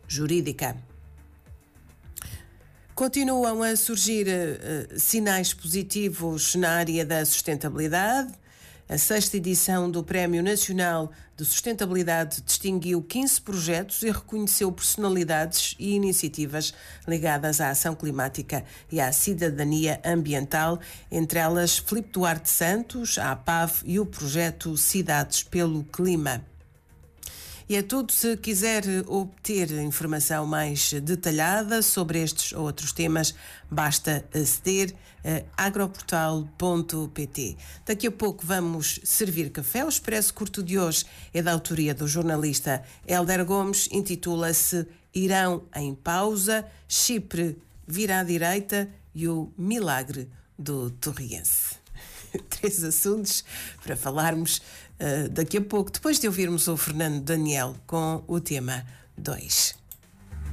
jurídica. Continuam a surgir sinais positivos na área da sustentabilidade. A 6ª edição do Prémio Nacional de Sustentabilidade distinguiu 15 projetos e reconheceu personalidades e iniciativas ligadas à ação climática e à cidadania ambiental, entre elas Filipe Duarte Santos, a APAV e o projeto Cidades pelo Clima. E é tudo. Se quiser obter informação mais detalhada sobre estes ou outros temas, basta aceder a agroportal.pt. Daqui a pouco vamos servir café. O Expresso Curto de hoje é da autoria do jornalista Hélder Gomes, intitula-se Irão em pausa, Chipre vira à direita e o milagre do Torriense. 3 assuntos para falarmos daqui a pouco, depois de ouvirmos o Fernando Daniel com o tema 2.